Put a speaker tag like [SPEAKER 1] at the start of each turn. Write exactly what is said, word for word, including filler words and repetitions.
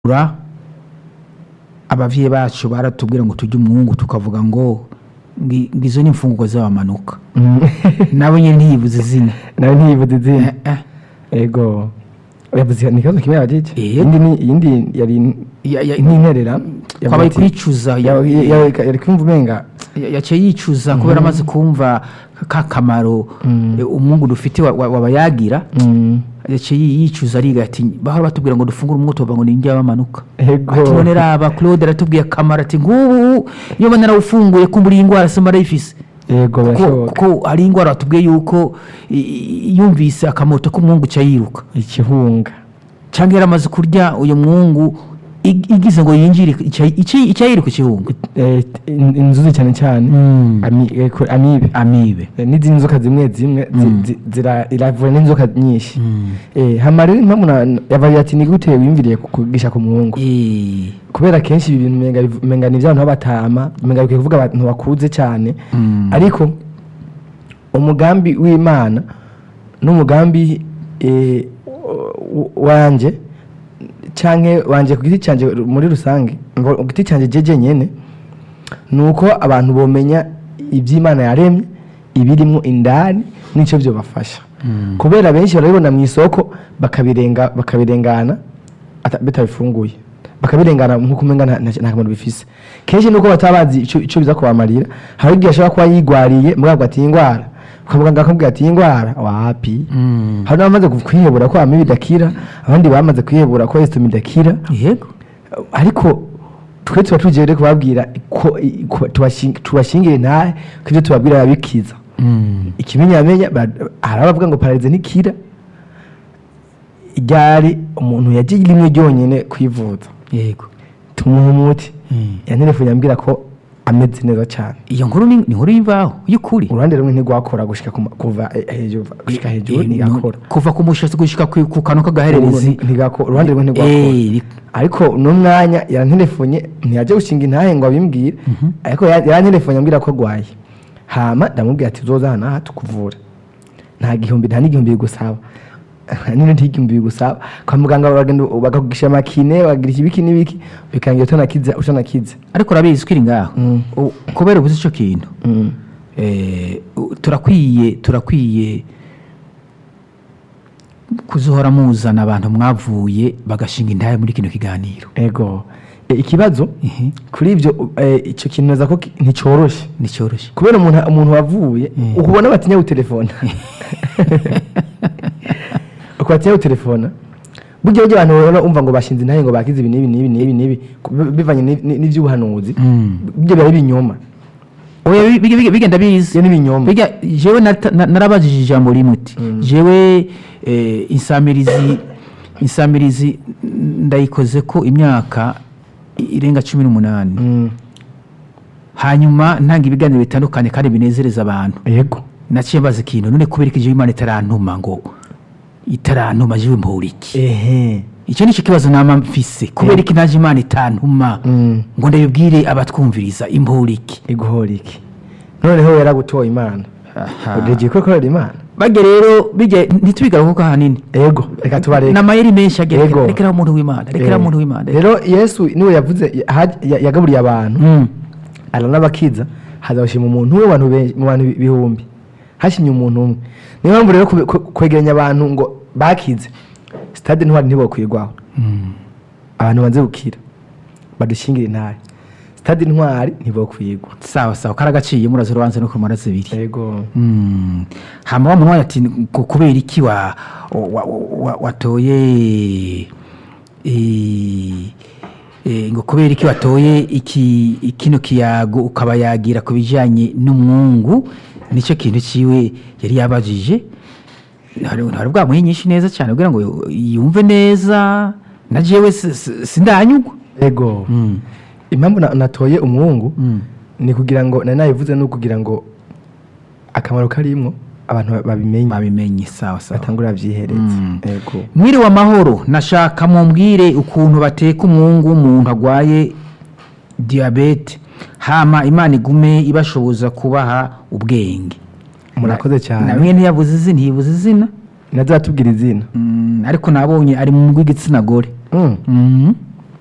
[SPEAKER 1] ura abavyeyi bacu baratubwira ngo tujye umwungu tukavuga ngo ngi- ngizo ni imfungurwa z'abamanuka nabo nyene ntiyibuze izina
[SPEAKER 2] nawe ntiyibuze izina
[SPEAKER 1] Eh, eh.
[SPEAKER 2] ego yavuze ni ikibazo kimwe yabajije
[SPEAKER 1] Eh.
[SPEAKER 2] iyindi ni iyindi yari
[SPEAKER 1] Ya- ya-
[SPEAKER 2] n'interera
[SPEAKER 1] kwabaye kwicuza ya-
[SPEAKER 2] yari yari kumva umenga
[SPEAKER 1] ya- yaciye yicuza kubera amaze kumva ka kamaro eh, umwungu dufite wa- wa- wabayagira
[SPEAKER 2] mm,
[SPEAKER 1] yaciye yicuza ariga ati bahora batubwira ngo dufungure umwungu tuvuga ngo ni indya y'abamanuka
[SPEAKER 2] ego
[SPEAKER 1] ati none raba Claude aratubwiye akamaro ati ngubu iyo bana narawufunguye kumbura iyi ndwara se marayifise
[SPEAKER 2] ego
[SPEAKER 1] kuko
[SPEAKER 2] bashoboka
[SPEAKER 1] kuko hari indwara batubwiye yuko i- i- yumvise akamoto k'umwungu ca yiruka
[SPEAKER 2] ikihunga
[SPEAKER 1] cyangwa yaramaze kurya uyu mwungu ig- igize ngo yinjire icyayiruka ikihunga
[SPEAKER 2] eh, in- inzuzi cyane cyane
[SPEAKER 1] Mm.
[SPEAKER 2] ami- eko- amibe
[SPEAKER 1] amibe
[SPEAKER 2] Eh, n'izindi nzoka zimwe zimwe zi-
[SPEAKER 1] Mm.
[SPEAKER 2] zi- zira- iravura n'inzoka nyinshi
[SPEAKER 1] Mm.
[SPEAKER 2] eh hama rero impamvu na- yabaye ati ni gute wiyumviriye ku- kugisha ku mwungu
[SPEAKER 1] Eh,
[SPEAKER 2] kubera kenshi ibi bintu umenga biv- umenga ni iby'abantu b'abatama umenga bikwiye kuvuga abantu bakuze cyane
[SPEAKER 1] Mm.
[SPEAKER 2] ariko umugambi w'imana n'umugambi eh, w- wanje canke wanje ku giti canje muri rusange ngo ku giti canje jeje nyene nuko abantu bomenya iby'imana yaremye ibirimwo indani n'ico byo bafasha
[SPEAKER 1] Mm.
[SPEAKER 2] kubera benshi barabibona mu isoko bakabirenga bakabirengana ata- bitabifunguye bakabirengana nk'uko umenga nta nta- nta kamaro bifise kenshi nuko batabazi ico ico biza kubamarira hari igihe ashobora kuba yigwariye mugabo ati indwara ukamuganga akambwira ati indwara wapi
[SPEAKER 1] Mm.
[SPEAKER 2] hari n'abamaze kwihebura ko amibi idakira abandi bamaze kwihebura ko esitomi idakira
[SPEAKER 1] yego
[SPEAKER 2] ariko twe tuba tugiye rero kubabwira ko ko tubashingi- tubashingire ntahe ko ibyo tubabwira bikiza
[SPEAKER 1] Mm.
[SPEAKER 2] ikimenyamenya ba- hari abavuga ngo pararize ntikira ryari umuntu yagiye rimwe ryonyine kwivuza
[SPEAKER 1] yego
[SPEAKER 2] tumuha umuti
[SPEAKER 1] Mm.
[SPEAKER 2] yanterefone ambwira ko ameze neza cyane
[SPEAKER 1] iyo nkuru ni ni inkuru y'imvaho y'ukuri
[SPEAKER 2] uruhande rumwe ntigwakora gushika ku ma- kuva eh, hejuru gushika hejuru
[SPEAKER 1] Eh,
[SPEAKER 2] ntigakora
[SPEAKER 1] kuva ku mushatsi gushika ku ku kantu k'agahererezi
[SPEAKER 2] ntigakora uruhande rumwe ntigwakora
[SPEAKER 1] Eh, ri-
[SPEAKER 2] ariko uno mwanya yarantelefone ntiyajya gushinga intahe ngo abimbwire ariko ya- yarantelefone ambwira ko agwaye hama ndamubwira ati uzoza hano aha tukuvura nta gihumbi nta n'igihumbi bigusaba nino ntigihumbi bigusaba kwa muganga baragenda bakakugisha amakine bakagira ibiki n'ibiki bikangira utanakize utanakize
[SPEAKER 1] ariko urabizi ko iri ngaho
[SPEAKER 2] Mm.
[SPEAKER 1] U- kubera ubuze ico kintu
[SPEAKER 2] Mm.
[SPEAKER 1] eh, u- turakwiye turakwiye kuzohora muzana abantu mwavuye bagashinga intahe muri kino kiganiro
[SPEAKER 2] ego E, ikibazo
[SPEAKER 1] Ehe,
[SPEAKER 2] kuri ibyo eh, ico kintu neza ko ki- nticoroshe
[SPEAKER 1] nticyoroshye
[SPEAKER 2] kubera umuntu umuntu wavuye
[SPEAKER 1] Mm.
[SPEAKER 2] ukubona batinya gutelefona ukwatinya gutelefona burya burya abantu rero umva ngo bashinze intahe ngo bakize ibi n'ibi n'ibi n'ibi n'ibi ku- bivanye ni- ni- n'ivy'ubuhanuzi
[SPEAKER 1] Mm.
[SPEAKER 2] burya biba ari ibinyoma
[SPEAKER 1] oya bi- bi- bi- bigenda bizi
[SPEAKER 2] iyo n'ibinyoma
[SPEAKER 1] Biga jewe nata- na- narabajije ijambo rimwe uti
[SPEAKER 2] Mm.
[SPEAKER 1] jewe eh, insamirizi insamirizi ndayikoze ko imyaka i- irenga cumi n'umunani
[SPEAKER 2] Mm.
[SPEAKER 1] hanyuma ntanga ibiganiro bitandukanye kandi binezereza abantu
[SPEAKER 2] yego
[SPEAKER 1] naciye mbaza ikintu none kubera ko ivyo imana itarantuma ngo itarantuma jewe mpura iki
[SPEAKER 2] ehe
[SPEAKER 1] icyo nicyo kibazo nama mfise kubera ko naje imana itantuma
[SPEAKER 2] Mm.
[SPEAKER 1] ngo ndabibwire abatwumviriza impura iki
[SPEAKER 2] iguhora iki noneho yaragutoye imana udegiye ko korera imana
[SPEAKER 1] bage rero bijye ntitubigaruka ko ahanini
[SPEAKER 2] ego reka tubareke
[SPEAKER 1] n'amayeri menshi agira
[SPEAKER 2] Ego.
[SPEAKER 1] rekera umuntu w'imana rekera
[SPEAKER 2] Eh,
[SPEAKER 1] umuntu w'imana
[SPEAKER 2] rero yesu niwe yavuze ya- ya- yagaburiye abantu
[SPEAKER 1] Mm.
[SPEAKER 2] aranabakiza hazashima umuntu umwe mu bantu benshi- mu bantu bihumbi hashimye umuntu umwe niyo mpamvu rero kube- kwe- kwegeranya abantu ngo bakize stade ntwari ntibokwirwaho
[SPEAKER 1] Mm.
[SPEAKER 2] abantu banze gukira badushingire intare stade ntwari ntibokwirwa
[SPEAKER 1] sawa sawa karagaciye murazi urubanza no kumara zibiri
[SPEAKER 2] yego
[SPEAKER 1] Mm. hama wa muntu ati ku- kubera iki wa wa- wa- watoye eh, eh, ngo kubera iki watoye iki kino kiyago ukaba yagira ku bijyanye n'umwungu nicyo kintu ciwe yari yabajije hari hari bwamuhe nyinshi neza cyane kugira ngo yumve neza na jewe si- si- sindanyugwa
[SPEAKER 2] yego
[SPEAKER 1] Mm.
[SPEAKER 2] impamvu na- natoye umwungu
[SPEAKER 1] Mm.
[SPEAKER 2] ni kugira ngo nari nabivuze ni ukugira ngo akamaro karimwo abantu ba- babimenye
[SPEAKER 1] babimenye sawa sawa
[SPEAKER 2] batangura byihereze
[SPEAKER 1] Mm.
[SPEAKER 2] yego
[SPEAKER 1] mwiriwe amahoro nashaka mumbwire ukuntu bateka umwungu w'umuntu agwaye diyabete hama imana igume ibashoboza kubaha ubwenge
[SPEAKER 2] murakoze cyane
[SPEAKER 1] namwe ntiyabuze izina ntiyibuze izina
[SPEAKER 2] nazatubwira izina
[SPEAKER 1] Mm, ariko nabonye ari mu rw'igitsina gore
[SPEAKER 2] Mm.
[SPEAKER 1] Mm.